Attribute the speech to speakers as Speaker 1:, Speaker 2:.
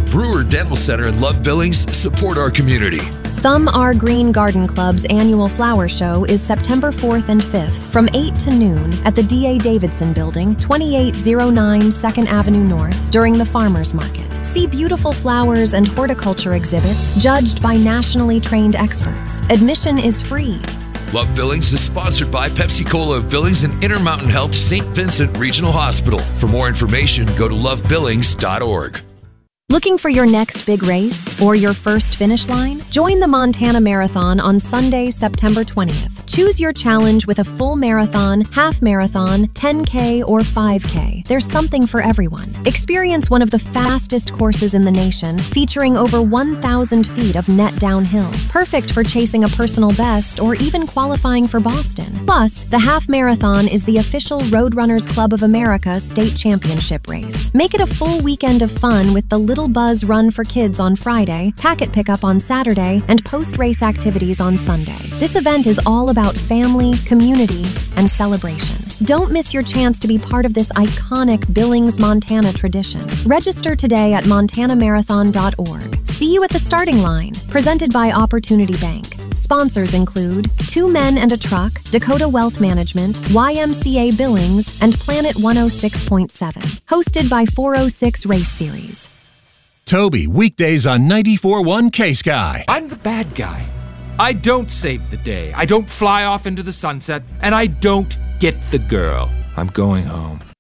Speaker 1: Brewer Dental Center and Love Billings support our community.
Speaker 2: Thumb Our Green Garden Club's annual flower show is September 4th and 5th from 8 to noon at the D.A. Davidson Building, 2809 2nd Avenue North during the Farmers Market. See beautiful flowers and horticulture exhibits judged by nationally trained experts. Admission is free.
Speaker 1: Love Billings is sponsored by Pepsi Cola of Billings and Intermountain Health St. Vincent Regional Hospital. For more information, go to lovebillings.org.
Speaker 2: Looking for your next big race or your first finish line? Join the Montana Marathon on Sunday, September 20th. Choose your challenge with a full marathon, half marathon, 10K, or 5K. There's something for everyone. Experience one of the fastest courses in the nation, featuring over 1,000 feet of net downhill. Perfect for chasing a personal best or even qualifying for Boston. Plus, the half marathon is the official Roadrunners Club of America state championship race. Make it a full weekend of fun with the Little Buzz Run for Kids on Friday, packet pickup on Saturday, and post-race activities on Sunday. This event is all about family, community, and celebration. Don't miss your chance to be part of this iconic Billings, Montana tradition. Register today at montanamarathon.org. See you at the starting line. Presented by Opportunity Bank. Sponsors include Two Men and a Truck, Dakota Wealth Management, YMCA Billings, and Planet 106.7. Hosted by 406 Race Series.
Speaker 3: Toby, weekdays on 94.1 K-Sky.
Speaker 4: I'm the bad guy. I don't save the day. I don't fly off into the sunset. And I don't get the girl. I'm going home.